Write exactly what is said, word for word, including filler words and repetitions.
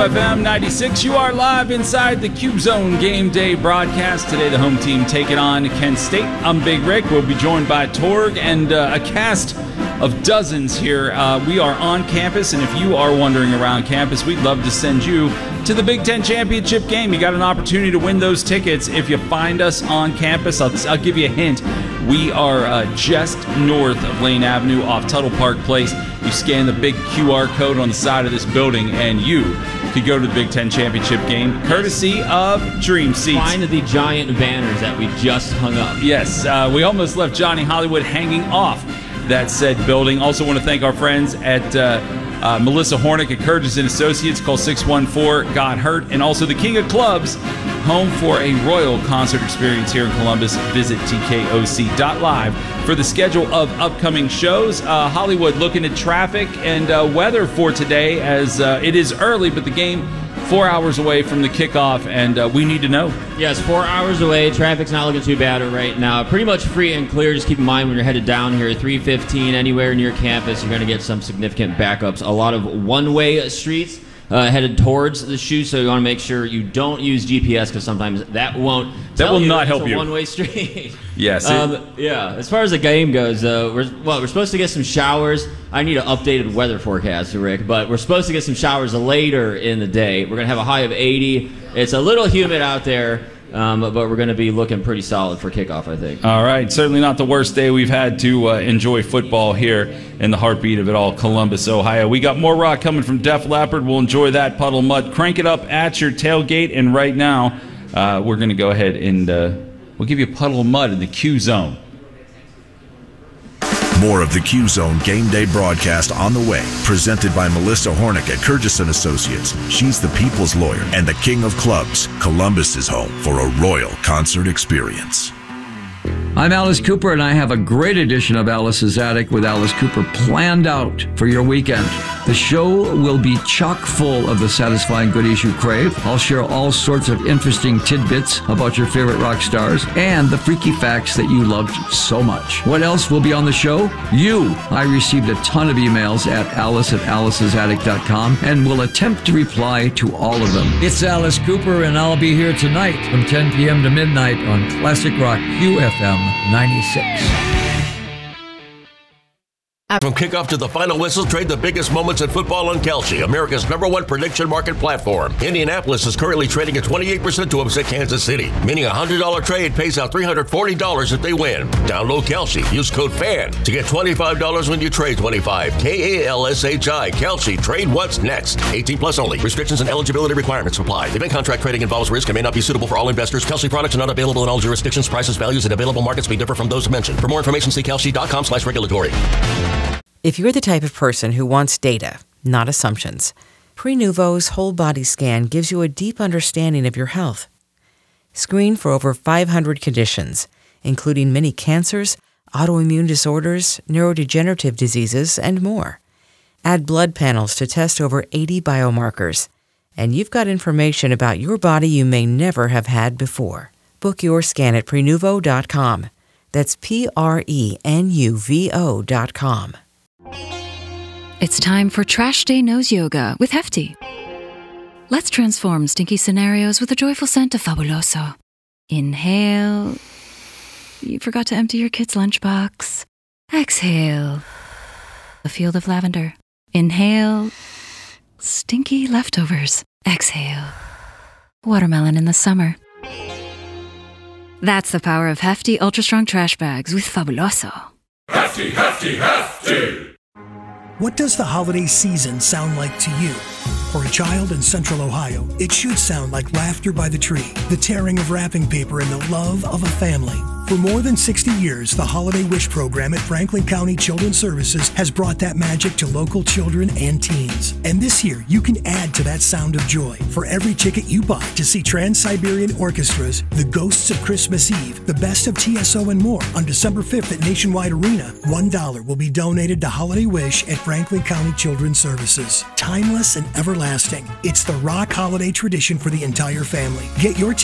F M ninety-six. You are live inside the Cube Zone Game Day broadcast. Today, the home team taking on Kent State. I'm Big Rick. We'll be joined by Torg and uh, a cast of dozens here. Uh, we are on campus, and if you are wandering around campus, we'd love to send you to the Big Ten Championship game. You got an opportunity to win those tickets if you find us on campus. I'll, I'll give you a hint. We are uh, just north of Lane Avenue off Tuttle Park Place. You scan the big Q R code on the side of this building, and you could go to the Big Ten Championship game, courtesy of Dream Seats. Find the giant banners that we just hung up. Yes, uh, we almost left Johnny Hollywood hanging off that said building. Also want to thank our friends at uh, uh, Melissa Hornick at Curtis and Associates. Call six one four, got hurt. And also the King of Clubs, home for a royal concert experience here in Columbus. Visit T K O C dot live for the schedule of upcoming shows. Uh, Hollywood looking at traffic and uh, weather for today, as uh, it is early, but the game four hours away from the kickoff, and uh, we need to know. Yes, four hours away. Traffic's not looking too bad right now. Pretty much free and clear. Just keep in mind when you're headed down here, three fifteen, anywhere near campus, you're going to get some significant backups. A lot of one-way streets uh, headed towards the shoe, so you want to make sure you don't use G P S, because sometimes that won't That tell will you not it's help a you. one-way street. Yes. Um, yeah. As far as the game goes, uh, we're well, we're supposed to get some showers. I need an updated weather forecast, Rick, but we're supposed to get some showers later in the day. We're gonna have a high of eighty. It's a little humid out there, um, but we're gonna be looking pretty solid for kickoff, I think. All right. Certainly not the worst day we've had to uh, enjoy football here in the heartbeat of it all, Columbus, Ohio. We got more rock coming from Def Leppard. We'll enjoy that. Puddle Mud. Crank it up at your tailgate. And right now, uh, we're gonna go ahead and uh, we'll give you Puddle Mud in the Q Zone. More of the Q Zone Game Day broadcast on the way, presented by Melissa Hornick at Curtis and Associates. She's the people's lawyer and the king of clubs. Columbus is home for a royal concert experience. I'm Alice Cooper, and I have a great edition of Alice's Attic with Alice Cooper planned out for your weekend. The show will be chock full of the satisfying goodies you crave. I'll share all sorts of interesting tidbits about your favorite rock stars and the freaky facts that you loved so much. What else will be on the show? You. I received a ton of emails at alice at alice's attic dot com and will attempt to reply to all of them. It's Alice Cooper, and I'll be here tonight from ten p.m. to midnight on Classic Rock Q F M ninety-six. From kickoff to the final whistle, trade the biggest moments in football on Kalshi, America's number one prediction market platform. Indianapolis is currently trading at twenty-eight percent to upset Kansas City, meaning a one hundred dollars trade pays out three hundred forty dollars if they win. Download Kalshi. Use code FAN to get twenty-five dollars when you trade twenty-five. K A L S H I. Kalshi. Trade what's next. eighteen plus only. Restrictions and eligibility requirements apply. Event contract trading involves risk and may not be suitable for all investors. Kalshi products are not available in all jurisdictions. Prices, values, and available markets may differ from those mentioned. For more information, see kalshi dot com slash regulatory. If you're the type of person who wants data, not assumptions, Prenuvo's whole body scan gives you a deep understanding of your health. Screen for over five hundred conditions, including many cancers, autoimmune disorders, neurodegenerative diseases, and more. Add blood panels to test over eighty biomarkers, and you've got information about your body you may never have had before. Book your scan at Prenuvo dot com. That's P R E N U V O dot com. It's time for Trash Day Nose Yoga with Hefty. Let's transform stinky scenarios with a joyful scent of Fabuloso. Inhale. You forgot to empty your kid's lunchbox. Exhale. A field of lavender. Inhale. Stinky leftovers. Exhale. Watermelon in the summer. That's the power of Hefty Ultra Strong Trash Bags with Fabuloso. Hefty, hefty, hefty! What does the holiday season sound like to you? For a child in Central Ohio, it should sound like laughter by the tree, the tearing of wrapping paper, and the love of a family. For more than sixty years, the Holiday Wish program at Franklin County Children's Services has brought that magic to local children and teens. And this year, you can add to that sound of joy. For every ticket you buy to see Trans-Siberian Orchestra's The Ghosts of Christmas Eve, The Best of T S O, and more on December fifth at Nationwide Arena, one dollar will be donated to Holiday Wish at Franklin County Children's Services. Timeless and everlasting. It's the rock holiday tradition for the entire family. Get your